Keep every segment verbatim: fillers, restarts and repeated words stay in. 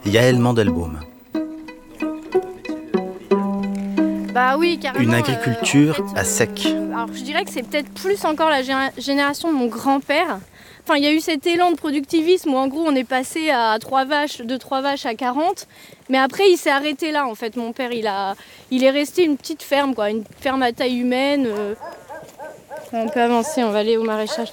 Yaël Mandelbaum. Bah oui, carrément. Une agriculture euh, en fait, à sec. Euh, alors je dirais que c'est peut-être plus encore la géné- génération de mon grand-père. Enfin, il y a eu cet élan de productivisme où en gros on est passé à trois vaches, de trois vaches à quarante. Mais après il s'est arrêté là en fait. Mon père il, a, il est resté une petite ferme, quoi, une ferme à taille humaine. Euh... On peut avancer, on va aller au maraîchage.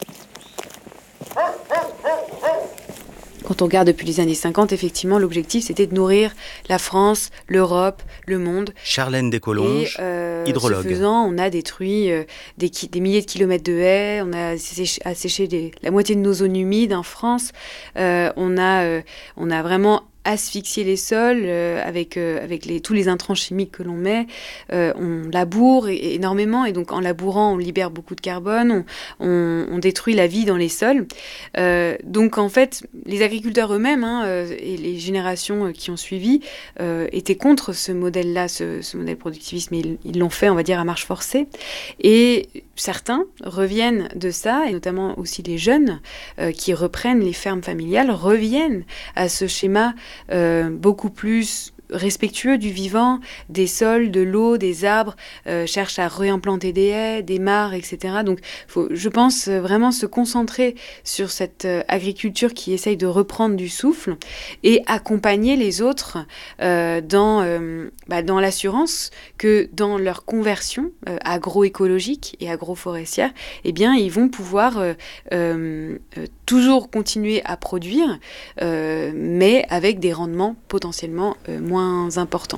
Quand on regarde depuis les années cinquante, effectivement, l'objectif, c'était de nourrir la France, l'Europe, le monde. Charlène Descolonges, et, euh, hydrologue. Ce faisant, on a détruit euh, des, ki- des milliers de kilomètres de haies, on a asséché, asséché des, la moitié de nos zones humides en France. Euh, on, a, euh, on a vraiment asphyxier les sols euh, avec, euh, avec les, tous les intrants chimiques que l'on met. Euh, on laboure é- énormément et donc en labourant, on libère beaucoup de carbone, on, on, on détruit la vie dans les sols. Euh, donc en fait, les agriculteurs eux-mêmes hein, euh, et les générations qui ont suivi euh, étaient contre ce modèle-là, ce, ce modèle productiviste, mais ils, ils l'ont fait, on va dire, à marche forcée. Et certains reviennent de ça, et notamment aussi les jeunes euh, qui reprennent les fermes familiales, reviennent à ce schéma Euh, beaucoup plus respectueux du vivant, des sols, de l'eau, des arbres, euh, cherchent à réimplanter des haies, des mares, et cetera. Donc, faut, je pense euh, vraiment se concentrer sur cette euh, agriculture qui essaye de reprendre du souffle et accompagner les autres euh, dans, euh, bah, dans l'assurance que dans leur conversion euh, agroécologique et agroforestière, eh bien, ils vont pouvoir euh, euh, euh, toujours continuer à produire, euh, mais avec des rendements potentiellement euh, moins importants.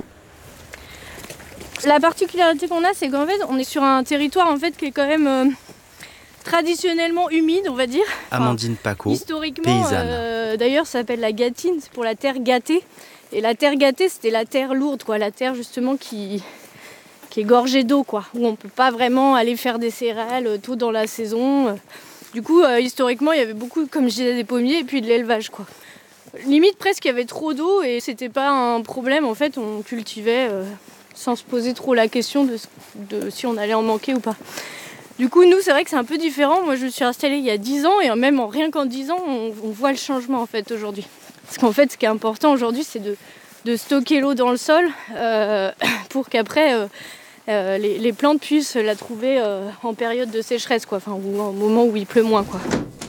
La particularité qu'on a, c'est qu'en fait, on est sur un territoire en fait qui est quand même euh, traditionnellement humide, on va dire. Amandine enfin, Paco, historiquement, paysanne. Euh, d'ailleurs, ça s'appelle la gâtine, c'est pour la terre gâtée. Et la terre gâtée, c'était la terre lourde, quoi, la terre justement qui, qui est gorgée d'eau, quoi, où on peut pas vraiment aller faire des céréales tôt dans la saison. Du coup, euh, historiquement, il y avait beaucoup, comme je disais, des pommiers et puis de l'élevage, quoi. Limite, presque, il y avait trop d'eau et c'était pas un problème. En fait, on cultivait euh, sans se poser trop la question de, de si on allait en manquer ou pas. Du coup, nous, c'est vrai que c'est un peu différent. Moi, je me suis installée il y a dix ans et même en, rien qu'en dix ans, on, on voit le changement, en fait, aujourd'hui. Parce qu'en fait, ce qui est important aujourd'hui, c'est de, de stocker l'eau dans le sol euh, pour qu'après, euh, euh, les, les plantes puissent la trouver euh, en période de sécheresse, quoi. Enfin, ou au moment où il pleut moins, quoi.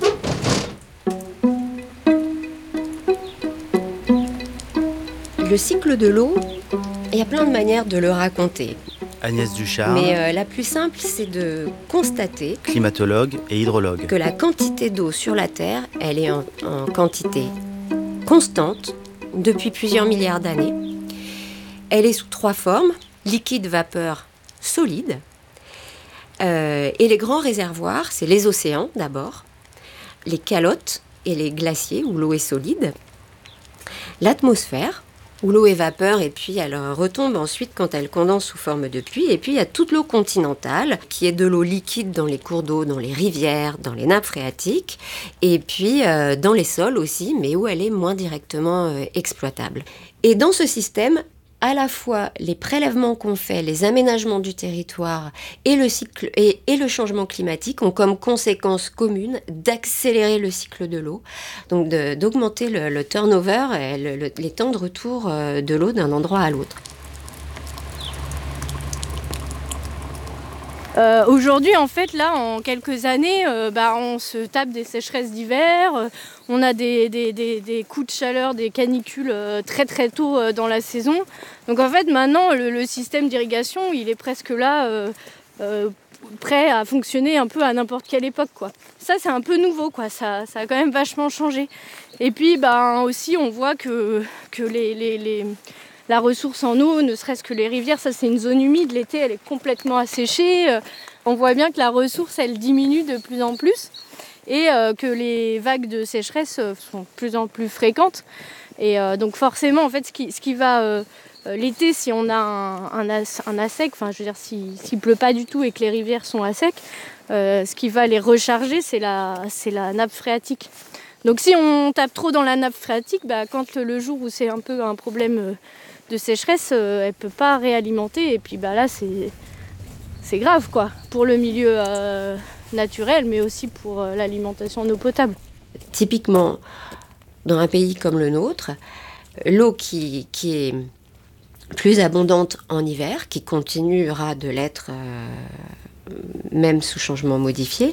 Le cycle de l'eau, il y a plein de manières de le raconter. Agnès Duchard, Mais euh, la plus simple, c'est de constater climatologue et hydrologue. que la quantité d'eau sur la Terre, elle est en, en quantité constante depuis plusieurs milliards d'années. Elle est sous trois formes, liquide, vapeur, solide. Euh, et les grands réservoirs, c'est les océans d'abord, les calottes et les glaciers où l'eau est solide, l'atmosphère, où l'eau est vapeur et puis elle retombe ensuite quand elle condense sous forme de pluie. Et puis il y a toute l'eau continentale qui est de l'eau liquide dans les cours d'eau, dans les rivières, dans les nappes phréatiques et puis euh, dans les sols aussi, mais où elle est moins directement euh, exploitable. Et dans ce système, à la fois les prélèvements qu'on fait, les aménagements du territoire et le, cycle, et, et le changement climatique ont comme conséquence commune d'accélérer le cycle de l'eau, donc de, d'augmenter le, le turnover, et le, le, les temps de retour de l'eau d'un endroit à l'autre. Euh, aujourd'hui, en fait, là, en quelques années, euh, bah, on se tape des sécheresses d'hiver, euh, on a des, des, des, des coups de chaleur, des canicules euh, très très tôt euh, dans la saison. Donc en fait, maintenant, le, le système d'irrigation, il est presque là, euh, euh, prêt à fonctionner un peu à n'importe quelle époque, quoi. Ça, c'est un peu nouveau, quoi. Ça, ça a quand même vachement changé. Et puis, bah, aussi, on voit que, que les... les, les la ressource en eau, ne serait-ce que les rivières, ça c'est une zone humide, l'été elle est complètement asséchée. On voit bien que la ressource elle diminue de plus en plus et euh, que les vagues de sécheresse sont de plus en plus fréquentes. Et euh, donc forcément en fait ce qui, ce qui va euh, l'été si on a un, un, as, un à sec, enfin je veux dire si, s'il pleut pas du tout et que les rivières sont à sec, euh, ce qui va les recharger c'est la, c'est la nappe phréatique. Donc si on tape trop dans la nappe phréatique, bah, quand le, le jour où c'est un peu un problème euh, de sécheresse, euh, elle peut pas réalimenter et puis bah là c'est c'est grave quoi pour le milieu euh, naturel mais aussi pour euh, l'alimentation en eau potable. Typiquement dans un pays comme le nôtre, l'eau qui, qui est plus abondante en hiver, qui continuera de l'être euh, même sous changement modifié,